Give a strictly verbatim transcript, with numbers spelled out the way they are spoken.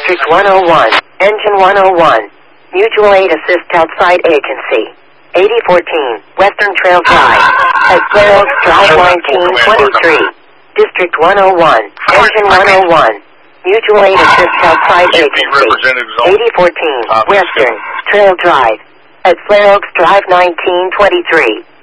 District one oh one, Engine one oh one, Mutual Aid Assist Outside Agency, eighty fourteen, Western Trail Drive, at Blair Oaks Drive nineteen twenty-three, District one oh one, Engine one oh one, Mutual Aid Assist Outside Agency, eighty fourteen, Western Trail Drive, at Blair Oaks Drive nineteen twenty-three.